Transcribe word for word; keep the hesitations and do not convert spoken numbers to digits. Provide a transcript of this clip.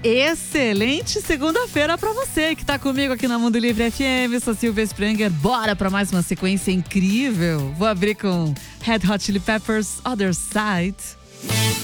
excelente segunda-feira pra você que tá comigo aqui na Mundo Livre F M. Sou Silvia Sprenger. Bora pra mais uma sequência incrível. Vou abrir com Red Hot Chili Peppers, Other Side.